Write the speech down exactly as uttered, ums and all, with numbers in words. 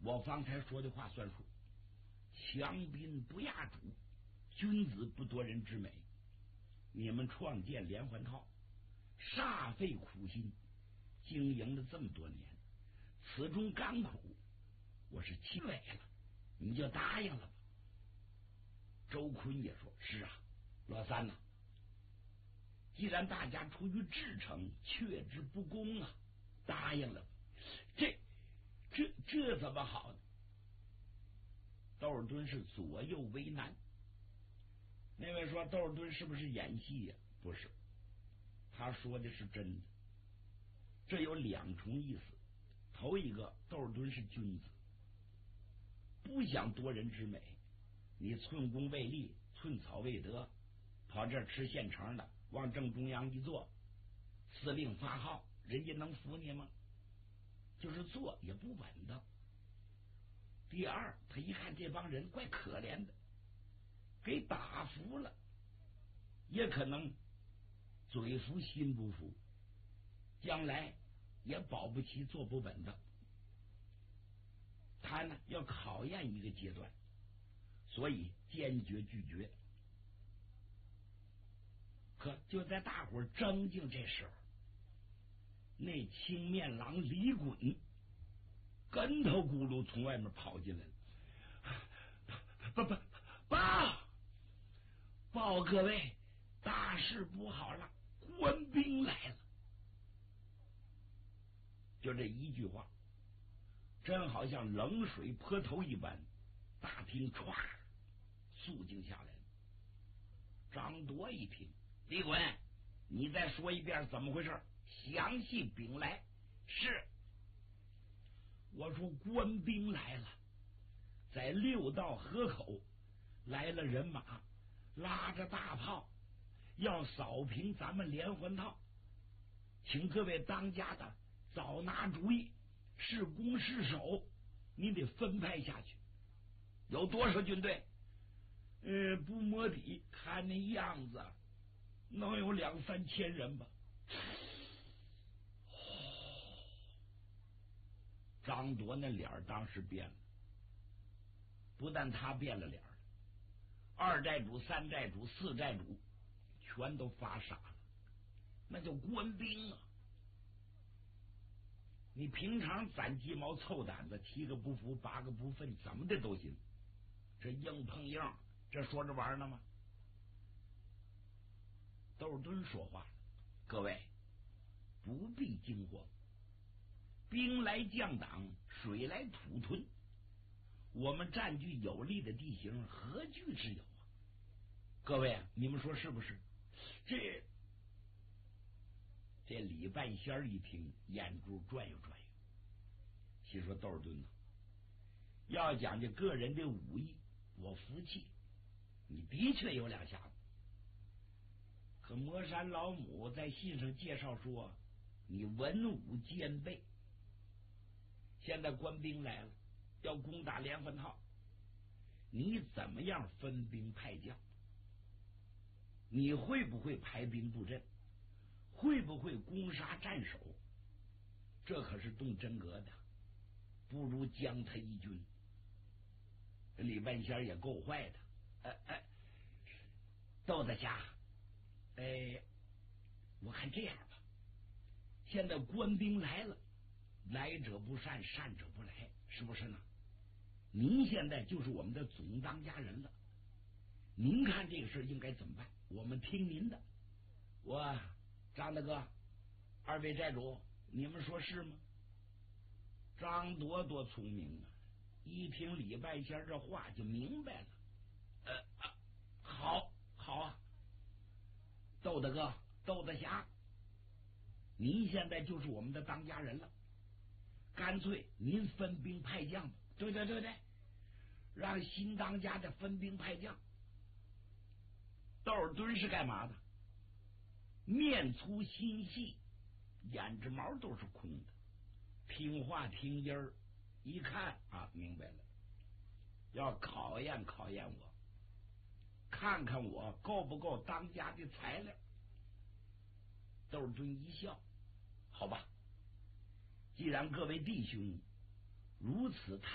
我方才说的话算数，强兵不压主，君子不夺人之美。你们创建连环套，煞费苦心，经营了这么多年，此中甘苦，我是气馁了，你就答应了吧。周坤也说：“是啊，老三呐、啊，既然大家出于至诚，却之不恭啊，答应了吧。这这这怎么好呢？”窦尔敦是左右为难。那位说窦尔敦是不是演戏呀、啊？不是，他说的是真的。这有两重意思。头一个，窦尔敦是君子，不想夺人之美，你寸功未立，寸草未得，跑这儿吃现成的，往正中央一坐，司令发号，人家能服你吗？就是做也不稳当。第二，他一看这帮人怪可怜的，给打服了，也可能嘴服心不服，将来也保不齐做不稳的。他呢要考验一个阶段，所以坚决拒绝。可就在大伙儿争竞这时候，那青面狼李衮跟头咕噜从外面跑进来了。报报报报各位，大事不好了，官兵来了。就这一句话，真好像冷水泼头一般，大厅唰肃静下来了。张铎一听，李衮，你再说一遍怎么回事？详细禀来。是，我说官兵来了，在六道河口来了人马，拉着大炮要扫平咱们连环套，请各位当家的早拿主意，是攻是守，你得分派下去。有多少军队？呃，不摸底，看那样子能有两三千人吧。张铎那脸当时变了，不但他变了脸，二寨主、三寨主、四寨主全都发傻了。那叫官兵啊！你平常攒鸡毛凑胆子，七个不服八个不忿，怎么的都行，这硬碰硬，这说着玩呢吗？窦尔敦说话了：“各位不必惊慌，兵来将挡，水来土屯，我们占据有利的地形，何惧之有啊？各位啊，你们说是不是？”这这李半仙一听，眼珠转悠转悠，心说窦尔敦呐，要讲究个人的武艺，我服气，你的确有两下子。可魔山老母在信上介绍说，你文武兼备。现在官兵来了，要攻打连环套，你怎么样分兵派将？你会不会排兵布阵？会不会攻杀战守？这可是动真格的，不如将他一军。李半仙也够坏的。呃呃，窦大侠，哎，我看这样吧，现在官兵来了，来者不善，善者不来，是不是呢？您现在就是我们的总当家人了，您看这个事应该怎么办？我们听您的。我张大哥，二位寨主，你们说是吗？张铎多聪明啊，一听李半仙这话就明白了。呃啊，好好啊，窦大哥，窦大侠，您现在就是我们的当家人了，干脆您分兵派将吧。对对对对，让新当家的分兵派将。窦尔敦是干嘛的？面粗心细，眼睫毛都是空的，听话听音儿，一看啊，明白了，要考验考验我，看看我够不够当家的材料。窦尔敦一笑，好吧，既然各位弟兄如此